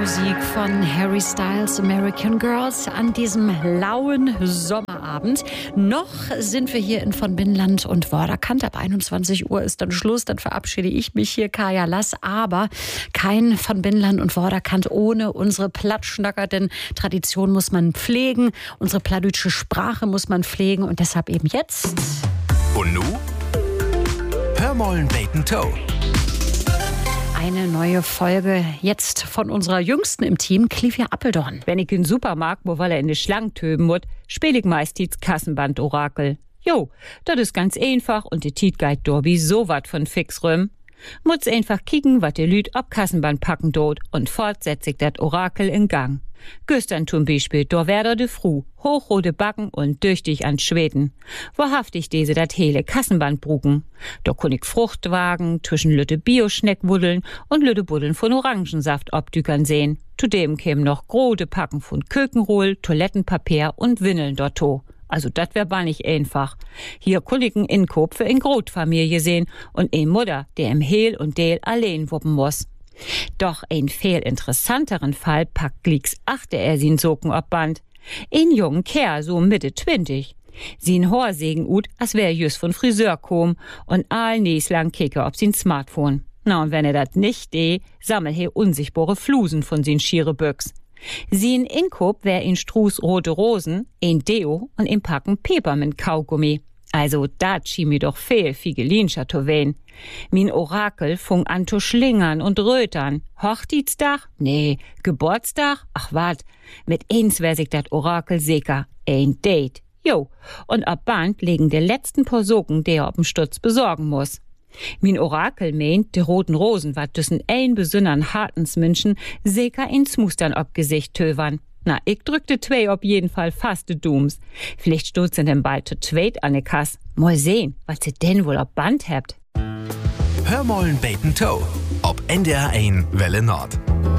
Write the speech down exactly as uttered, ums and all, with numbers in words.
Musik von Harry Styles, American Girls, an diesem lauen Sommerabend. Noch sind wir hier in von Binnenland und Vorderkant. Ab einundzwanzig Uhr ist dann Schluss. Dann verabschiede ich mich hier, Kaya Lass. Aber kein von Binnenland und Vorderkant ohne unsere Plattschnacker. Denn Tradition muss man pflegen. Unsere plattdeutsche Sprache muss man pflegen. Und deshalb eben jetzt. Und nu? Hör mollen beten Toe. Eine neue Folge jetzt von unserer Jüngsten im Team, Clivia Appeldorn. Wenn ich in den Supermarkt, wo weil er in die Schlange töben muss, spiel ich meist die Kassenband-Orakel. Jo, das ist ganz einfach und die Tiet geht Dorbi so wat von fix rüm. Muss einfach kicken, wat die Lüd ob Kassenband packen dort und fort setz ich dat Orakel in Gang. Gestern zum Beispiel, da wär de Fru, hochrote Backen und düchtig an Schweden. Wahrhaftig diese dat hele Kassenband brugen. Da kun ich Fruchtwagen, zwischen Lütte Bioschneckwuddeln und Lütte Buddeln von Orangensaft obdükern sehen. Zudem kämen noch grote Packen von Kökenrohl, Toilettenpapier und Windeln dorto. Also dat wär bar nicht einfach. Hier kun ich einen Inkop für in Grotfamilie sehen und eine Mutter, der im Hehl und Deel allein wuppen muss. Doch ein viel interessanteren Fall packt Glicks achte er sin Socken ob Band. Ein jungen Kerl, so Mitte zwanzig. Sin Haar segen ut, als wär just von Friseur kom und all nies lang kicke ob sin Smartphone. Na, und wenn er dat nicht de, sammel he unsichtbare Flusen von sin schiere Büchs. Sin Inkop wär in Struß rote Rosen, ein Deo und ein Packen Peppermint-Kaugummi. Also, dat schien mir doch fehl, Figelinscher Towen. Min Orakel fung an zu schlingern und rötern. Hochzeitstag? Nee. Geburtstag? Ach wat, mit eins wär sich dat Orakel sicher. Ein Date. Jo. Und ab Band legen de letzten paar Socken, der ob'n Stutz besorgen muss. Min Orakel meint, de roten Rosen wat düssen ein besünnern Hartensmenschen sicher ins Mustern ob Gesicht tövern. Na, ich drückte zwei auf jeden Fall fast de Dooms. Vielleicht stoßen denn bald zu zweit an de Kass. Mal sehen, was sie denn wohl auf Band habt. Hör mollen beten Toe. Ob N D R eins Welle Nord.